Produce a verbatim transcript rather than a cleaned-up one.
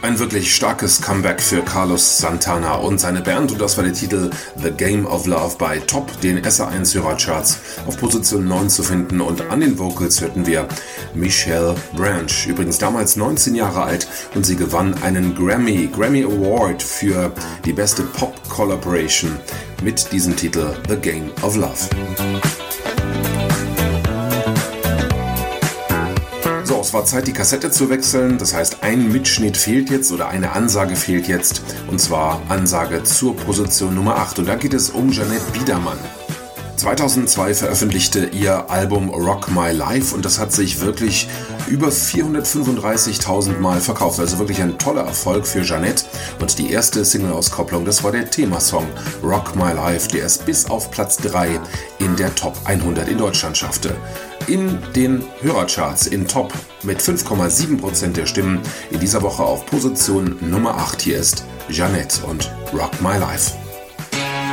Ein wirklich starkes Comeback für Carlos Santana und seine Band, und das war der Titel The Game of Love bei Top, den S R eins Hörercharts, auf Position neun zu finden, und an den Vocals hörten wir Michelle Branch, übrigens damals neunzehn Jahre alt, und sie gewann einen Grammy, Grammy Award für die beste Pop-Collaboration mit diesem Titel The Game of Love. So, es war Zeit, die Kassette zu wechseln. Das heißt, ein Mitschnitt fehlt jetzt oder eine Ansage fehlt jetzt. Und zwar Ansage zur Position Nummer acht. Und da geht es um Jeanette Biedermann. zweitausendzwei veröffentlichte ihr Album Rock My Life und das hat sich wirklich über vierhundertfünfunddreißigtausend Mal verkauft. Also wirklich ein toller Erfolg für Jeanette. Und die erste Single-Auskopplung, das war der Themasong Rock My Life, der es bis auf Platz drei in der Top hundert in Deutschland schaffte. In den Hörercharts in Top mit fünf Komma sieben Prozent der Stimmen in dieser Woche auf Position Nummer acht. Hier ist Jeanette und Rock My Life.